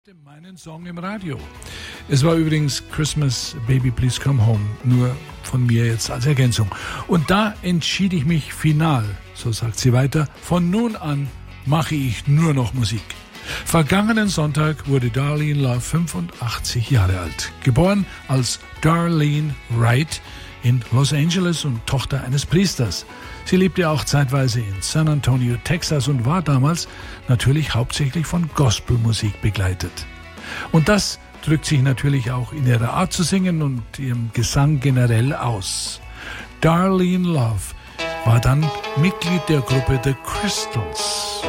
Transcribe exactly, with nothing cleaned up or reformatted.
Meinen Song im Radio. Es war übrigens Christmas, Baby Please Come Home, nur von mir jetzt als Ergänzung. Und da entschied ich mich final, so sagt sie weiter, von nun an mache ich nur noch Musik. Vergangenen Sonntag wurde Darlene Love fünfundachtzig Jahre alt. Geboren als Darlene Wright in Los Angeles und Tochter eines Priesters. Sie lebte auch zeitweise in San Antonio, Texas und war damals natürlich hauptsächlich von Gospelmusik begleitet. Und das drückt sich natürlich auch in ihrer Art zu singen und ihrem Gesang generell aus. Darlene Love war dann Mitglied der Gruppe The Crystals.